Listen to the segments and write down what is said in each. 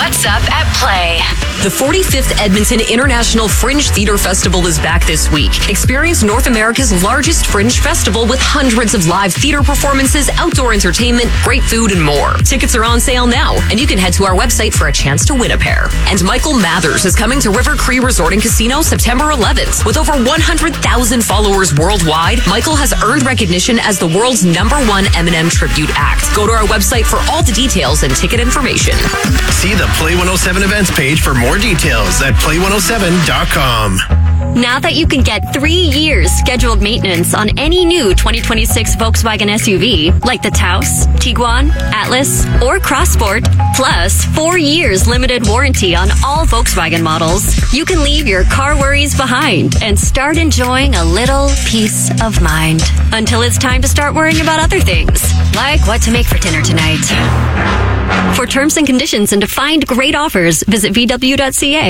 What's Up at Play. The 45th Edmonton International Fringe Theatre Festival is back this week. Experience North America's largest fringe festival with hundreds of live theatre performances, outdoor entertainment, great food, and more. Tickets are on sale now, and you can head to our website for a chance to win a pair. And Michael Mathers is coming to River Cree Resort and Casino September 11th. With over 100,000 followers worldwide, Michael has earned recognition as the world's #1 Eminem tribute act. Go to our website for all the details and ticket information. See the Play 107 events page for more details at play107.com. Now that you can get 3 years scheduled maintenance on any new 2026 Volkswagen SUV, like the Taos, Tiguan, Atlas, or Crossport, plus 4 years limited warranty on all Volkswagen models, you can leave your car worries behind and start enjoying a little peace of mind. Until it's time to start worrying about other things, like what to make for dinner tonight. For terms and conditions and to find great offers, visit VW.ca.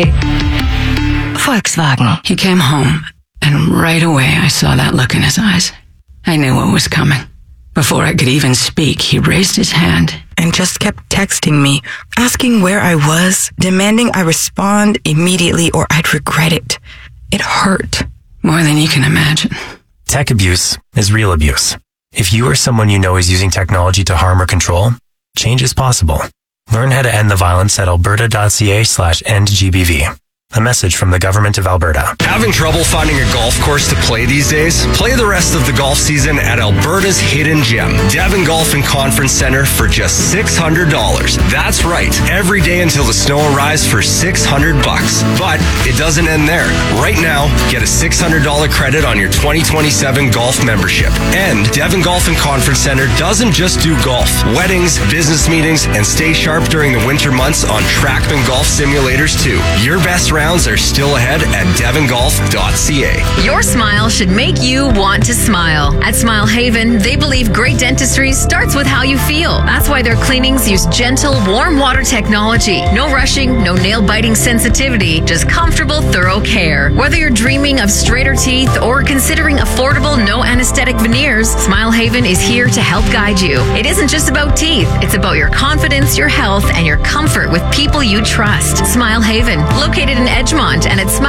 Volkswagen. He came home, and right away I saw that look in his eyes. I knew what was coming. Before I could even speak, he raised his hand and just kept texting me, asking where I was, demanding I respond immediately or I'd regret it. It hurt. More than you can imagine. Tech abuse is real abuse. If you or someone you know is using technology to harm or control, change is possible. Learn how to end the violence at alberta.ca/endgbv. A message from the Government of Alberta. Having trouble finding a golf course to play these days? Play the rest of the golf season at Alberta's hidden gem, Devon Golf and Conference Center, for just $600. That's right, every day until the snow arrives for $600. But it doesn't end there. Right now, get a $600 credit on your 2027 golf membership. And Devon Golf and Conference Center doesn't just do golf. Weddings, business meetings, and stay sharp during the winter months on Trackman Golf simulators too. Your best rounds are still ahead at devongolf.ca. Your smile should make you want to smile. At Smile Haven, they believe great dentistry starts with how you feel. That's why their cleanings use gentle, warm water technology. No rushing, no nail-biting sensitivity, just comfortable, thorough care. Whether you're dreaming of straighter teeth or considering affordable, no anesthetic veneers, Smile Haven is here to help guide you. It isn't just about teeth. It's about your confidence, your health, and your comfort with people you trust. Smile Haven, located in Edgemont and at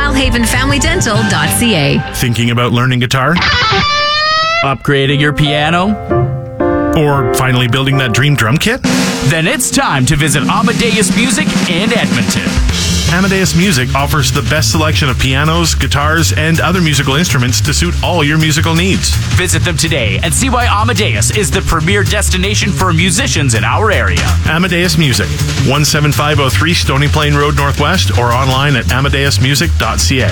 smilehavenfamilydental.ca. Thinking about learning guitar? Upgrading your piano? Or finally building that dream drum kit? Then it's time to visit Amadeus Music in Edmonton. Amadeus Music offers the best selection of pianos, guitars, and other musical instruments to suit all your musical needs. Visit them today and see why Amadeus is the premier destination for musicians in our area. Amadeus Music, 17503 Stony Plain Road Northwest, or online at amadeusmusic.ca.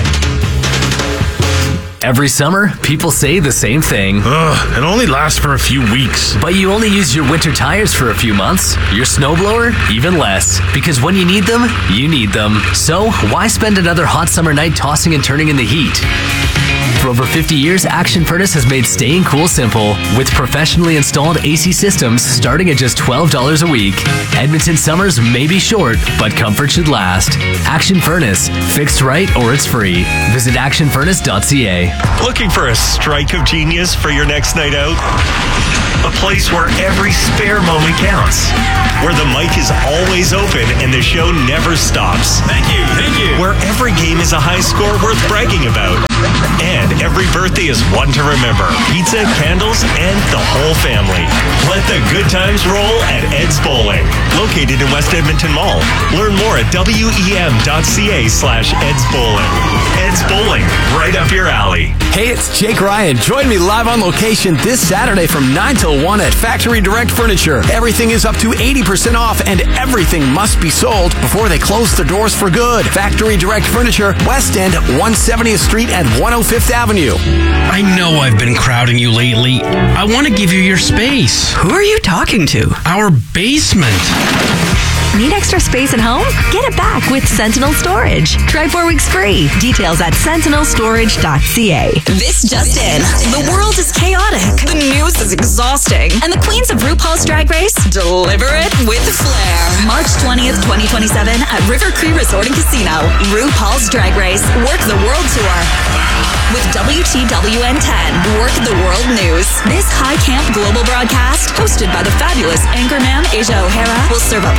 Every summer, people say the same thing. It only lasts for a few weeks. But you only use your winter tires for a few months. Your snowblower, even less. Because when you need them, you need them. So, why spend another hot summer night tossing and turning in the heat? For over 50 years, Action Furnace has made staying cool simple with professionally installed AC systems starting at just $12 a week. Edmonton summers may be short, but comfort should last. Action Furnace. Fixed right or it's free. Visit actionfurnace.ca. Looking for a strike of genius for your next night out? A place where every spare moment counts. Where the mic is always open and the show never stops. Thank you. Where every game is a high score worth bragging about. And every birthday is one to remember. Pizza, candles, and the whole family. Let the good times roll at Ed's Bowling. Located in West Edmonton Mall. Learn more at wem.ca/Ed's Bowling. Ed's Bowling, right up your alley. Hey, it's Jake Ryan. Join me live on location this Saturday from 9 till 1 at Factory Direct Furniture. Everything is up to 80% off and everything must be sold before they close their doors for good. Factory Direct Furniture, West End, 170th Street and 105th Avenue. I know I've been crowding you lately. I want to give you your space. Who are you talking to? Our basement. Need extra space at home? Get it back with Sentinel Storage. Try 4 weeks free. Details at sentinelstorage.ca. This just in. The world is chaotic. The news is exhausting. And the queens of RuPaul's Drag Race deliver it with flair. March 20th, 2027 at River Cree Resort and Casino. RuPaul's Drag Race Work the World Tour. With WTWN10, Work the World News. This high camp global broadcast, hosted by the fabulous anchorman Asia O'Hara, will serve up weather,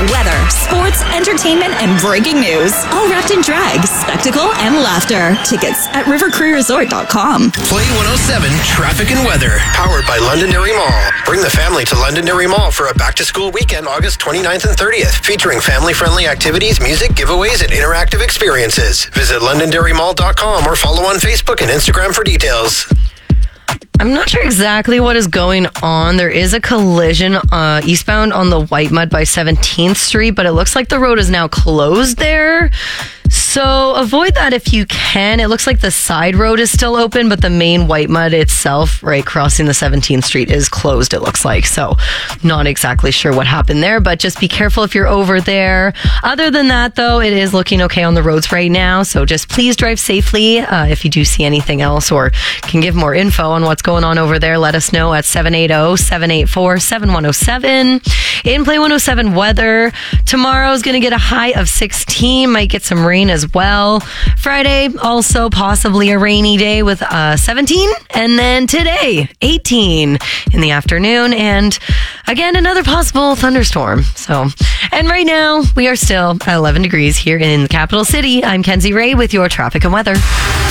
sports, entertainment, and breaking news. All wrapped in drag, spectacle, and laughter. Tickets at rivercreekresort.com. Play 107 Traffic and Weather, powered by Londonderry Mall. Bring the family to Londonderry Mall for a back-to-school weekend August 29th and 30th, featuring family-friendly activities, music, giveaways, and interactive experiences. Visit londonderrymall.com or follow on Facebook and Instagram for details. I'm not sure exactly what is going on. There is a collision eastbound on the White Mud by 17th Street, but it looks like the road is now closed there. So avoid that if you can. It looks like the side road is still open, but the main White Mud itself, right crossing the 17th Street, is closed, it looks like. So not exactly sure what happened there, but just be careful if you're over there. Other than that, though, it is looking okay on the roads right now. So just please drive safely. If you do see anything else or can give more info on what's going on over there, let us know at 780-784-7107. In Play 107 weather, tomorrow's going to get a high of 16. Might get some rain as well. Friday, also possibly a rainy day with 17. And then today, 18 in the afternoon. And again, another possible thunderstorm. So, and right now, we are still at 11 degrees here in the capital city. I'm Kenzie Ray with your traffic and weather.